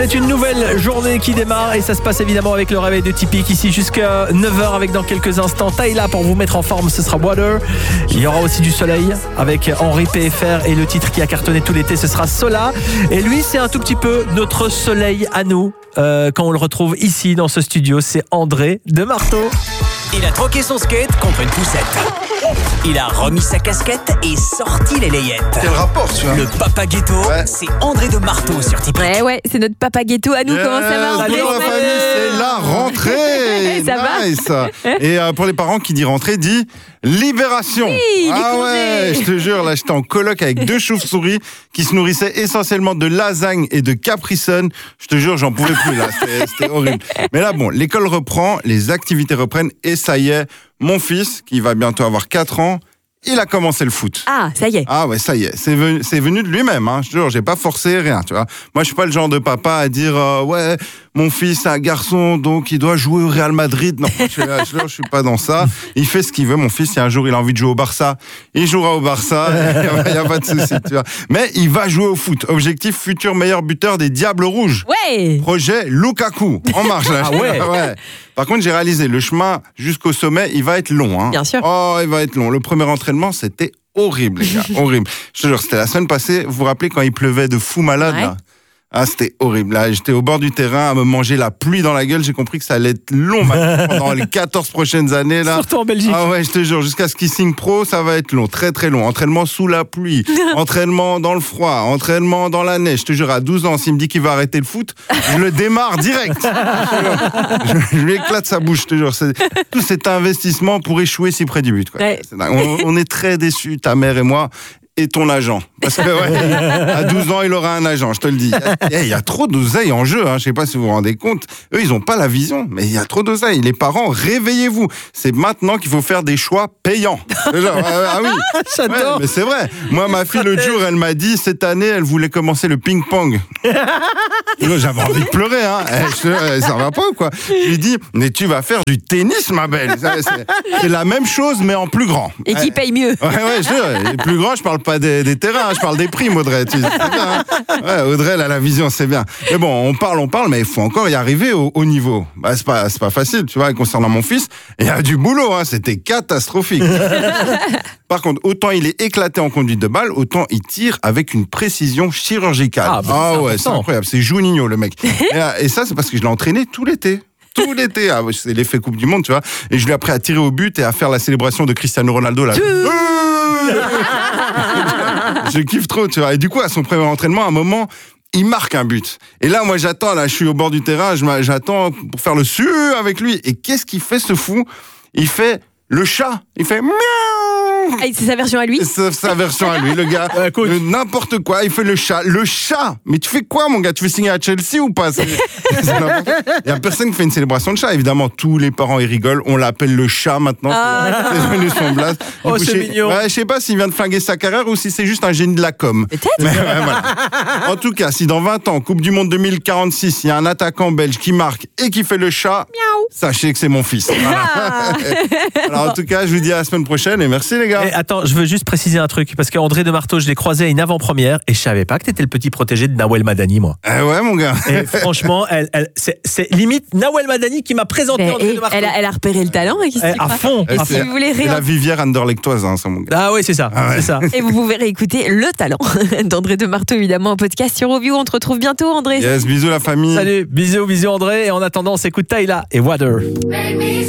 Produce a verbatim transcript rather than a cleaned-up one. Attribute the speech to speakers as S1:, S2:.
S1: C'est une nouvelle journée qui démarre et ça se passe évidemment avec le réveil de Typique ici jusqu'à neuf heures avec dans quelques instants Tayla pour vous mettre en forme, ce sera Water. Il y aura aussi du soleil avec Henri P F R et le titre qui a cartonné tout l'été, ce sera Sola. Et lui, c'est un tout petit peu notre soleil à nous. Euh, quand on le retrouve ici dans ce studio, c'est André de Marteau.
S2: Il a troqué son skate contre une poussette. Il a remis sa casquette et sorti les layettes.
S3: Quel rapport, tu vois?
S2: Le papa ghetto, ouais. C'est André de Marteau sur Typique.
S4: Ouais, ouais, c'est notre papa ghetto à nous.
S3: Yeah,
S4: Comment ça va, André?
S3: bonjour la famille, c'est la rentrée.
S4: Ça
S3: nice.
S4: va?
S3: Et euh, pour les parents qui dit rentrée, dit libération.
S4: Oui,
S3: ah
S4: les
S3: ouais, je te jure, là j'étais en coloc avec deux chauves-souris qui se nourrissaient essentiellement de lasagne et de Capri-Sun. Je te jure, j'en pouvais plus là, c'était, c'était horrible. Mais là bon, l'école reprend, les activités reprennent et ça y est, mon fils, qui va bientôt avoir quatre ans, il a commencé le foot.
S4: Ah, ça y est.
S3: Ah ouais, ça y est, c'est venu, c'est venu de lui-même, hein. Je te jure, j'ai pas forcé rien, tu vois. Moi, je suis pas le genre de papa à dire euh, ouais, mon fils c'est un garçon, donc il doit jouer au Real Madrid. Non, je, je, je suis pas dans ça. Il fait ce qu'il veut, mon fils. Si un jour il a envie de jouer au Barça, il jouera au Barça. Il y a pas de souci, tu vois. Mais il va jouer au foot. Objectif, futur meilleur buteur des Diables Rouges.
S4: Ouais.
S3: Projet Lukaku. En marche là.
S1: Ah ouais.
S3: ouais. Par contre, j'ai réalisé le chemin jusqu'au sommet, il va être long. Hein.
S4: Bien sûr.
S3: Oh, il va être long. Le premier entraînement, c'était horrible, les gars. Horrible. Je te jure, c'était la semaine passée. Vous vous rappelez quand il pleuvait de fou malade,
S4: ouais.
S3: là? Ah, c'était horrible. Là, j'étais au bord du terrain à me manger la pluie dans la gueule. J'ai compris que ça allait être long maintenant, pendant les quatorze prochaines années. Là.
S1: Surtout en Belgique.
S3: Ah ouais, je te jure, jusqu'à ce qu'il signe pro, ça va être long. Très, très long. Entraînement sous la pluie. Entraînement dans le froid. Entraînement dans la neige. Je te jure, à douze ans, s'il me dit qu'il va arrêter le foot, je le démarre direct. je, je lui éclate sa bouche, je te jure. C'est, tout cet investissement pour échouer si près du but. Quoi.
S4: Ouais.
S3: C'est on, on est très déçus, ta mère et moi. Et ton agent. Parce que, ouais, à douze ans, il aura un agent, je te le dis. Il y a, il y a trop d'oseille en jeu, hein. Je sais pas si vous vous rendez compte. Eux, ils ont pas la vision, mais il y a trop d'oseille. Les parents, réveillez-vous. C'est maintenant qu'il faut faire des choix payants. Genre, ah oui.
S1: J'adore.
S3: Ouais, mais c'est vrai. Moi, ma fille, l'autre jour, elle m'a dit, cette année, elle voulait commencer le ping-pong. J'avais envie de pleurer, hein. Eh, ça va pas ou quoi? Je lui dis, mais tu vas faire du tennis, ma belle. C'est, c'est la même chose, mais en plus grand.
S4: Et qui paye mieux.
S3: Ouais, ouais, je, les plus grands, je parle pas des, des terrains, je parle des primes, Audrey. Tu sais, c'est bien, hein. Ouais, Audrey, elle a la vision, c'est bien. Mais bon, on parle, on parle, mais il faut encore y arriver au haut niveau. Bah, c'est pas, c'est pas facile, tu vois. Et concernant mon fils, il y a du boulot, hein. C'était catastrophique. Par contre, autant il est éclaté en conduite de balle, autant il tire avec une précision chirurgicale.
S1: Ah, bah,
S3: ah
S1: c'est
S3: ouais,
S1: important.
S3: c'est incroyable. C'est Juninho, le mec. et, et ça, c'est parce que je l'ai entraîné tout l'été. Tout l'été, ah, c'est l'effet Coupe du Monde, tu vois. Et je lui ai appris à tirer au but et à faire la célébration de Cristiano Ronaldo là. Je kiffe trop, tu vois. Et du coup, à son premier entraînement, à un moment, il marque un but. Et là, moi, j'attends, là, je suis au bord du terrain, je j'attends pour faire le su avec lui. Et qu'est-ce qu'il fait, ce fou? Il fait le chat. Il fait miaou.
S4: Ah, c'est sa version à lui.
S3: C'est sa version à lui, le gars.
S1: Ouais, écoute.
S3: Le, n'importe quoi, il fait le chat. Le chat. Mais tu fais quoi, mon gars? Tu veux signer à Chelsea ou pas? C'est, c'est n'importe... Il y a personne qui fait une célébration de chat. Évidemment, tous les parents, ils rigolent. On l'appelle le chat maintenant.
S4: Ah,
S3: c'est devenu son blast.
S1: Oh,
S3: coup,
S1: c'est
S3: je,
S1: mignon.
S3: Ouais, je sais pas s'il vient de flinguer sa carrière ou si c'est juste un génie de la com.
S4: Peut-être.
S3: Mais, ouais, voilà. En tout cas, si dans vingt ans, Coupe du Monde deux mille quarante-six, il y a un attaquant belge qui marque et qui fait le chat,
S4: Miaou.
S3: sachez que c'est mon fils. Voilà.
S4: Ah.
S3: Alors, en tout cas, je vous dis à la semaine prochaine et merci les gars.
S1: Et attends, je veux juste préciser un truc, parce qu'André de Marteau, je l'ai croisé à une avant-première et je savais pas que t'étais le petit protégé de Nawel Madani, moi.
S3: Eh ouais, mon gars.
S1: Et franchement, elle, elle, c'est, c'est limite Nawel Madani qui m'a présenté
S4: Mais,
S1: André
S4: et
S1: de Marteau.
S4: elle, a, elle a repéré le talent. Et, qui
S1: Eh, à fond,
S3: Eh,
S1: à
S4: si
S3: c'est-
S1: fond.
S4: vous voulez
S3: c'est
S4: rire.
S3: la Vivière Anderlechtoise, hein, ça, mon gars.
S1: Ah oui, c'est ça,
S3: Ah ouais.
S1: c'est ça.
S4: Et vous pouvez réécouter le talent d'André de Marteau, évidemment, en podcast sur Oview. On te retrouve bientôt, André.
S3: Yes, bisous la famille.
S1: Salut, bisous, bisous André. Et en attendant, on s'écoute Tayla et Water.